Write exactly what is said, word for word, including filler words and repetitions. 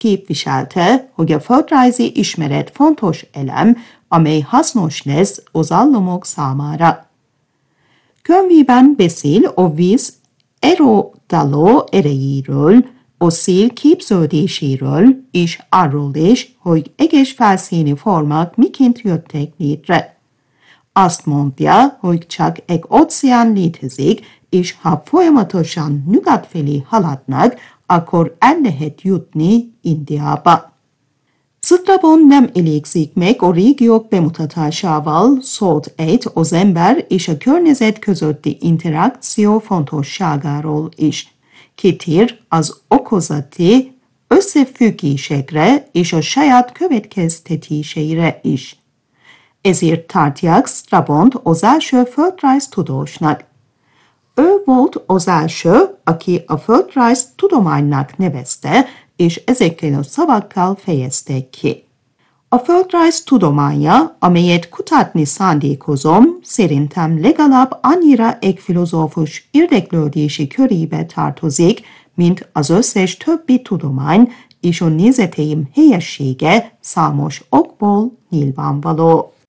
Képviselte, hogy a földrajzi ismeret fontos elem, amely hasznos lesz az államok számára. Könyvében beszél a víz erodáló erejéről, a szél képződéséről, és arról is, hogy egyes felszíni formák miként jöttek létre. Azt mondja, hogy csak egy óceán létezik, és ha folyamatosan nyugat felé haladnak, akkor el lehet jutni Indiába. Strabon nem elégszik meg a régiók bemutatásával, szólt egy az ember és a környezet közötti interakció fontosságáról is. Kitér az okozati összefüggésekre és a saját következtetéseire is. Ezért tartják Strabont az első földrajztudósnak. Ő volt az első, aki a földrajz tudománynak nevezte, és ezekkel a szavakkal fejezte ki. A földrajz tudománya, amelyet kutatni szándékozom, szerintem legalább annyira egy filozófus érdeklődési körébe tartozik, mint az összes többi tudomány, és a nézeteim helyessége számos okból nyilvánvaló.